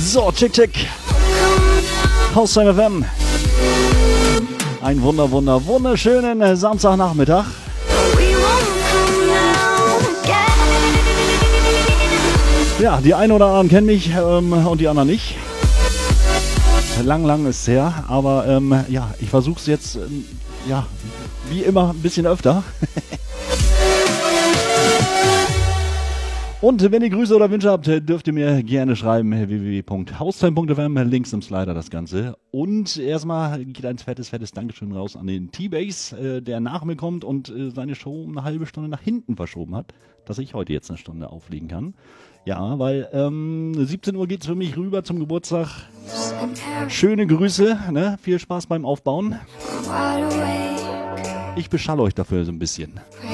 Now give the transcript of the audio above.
So, check, check. Haustime FM. Ein wunderschönen Samstagnachmittag. Ja, die einen oder anderen kennen mich und die anderen nicht. Lang ist her, aber ja, ich versuche es jetzt, ja, wie immer ein bisschen öfter. Und wenn ihr Grüße oder Wünsche habt, dürft ihr mir gerne schreiben, www.haustime.fm, links im Slider das Ganze. Und erstmal geht ein fettes Dankeschön raus an den T-Base, der nach mir kommt und seine Show um eine halbe Stunde nach hinten verschoben hat, dass ich heute jetzt eine Stunde auflegen kann. Ja, weil 17 Uhr geht's für mich rüber zum Geburtstag. Schöne Grüße, ne? Viel Spaß beim Aufbauen. Ich beschalle euch dafür so ein bisschen.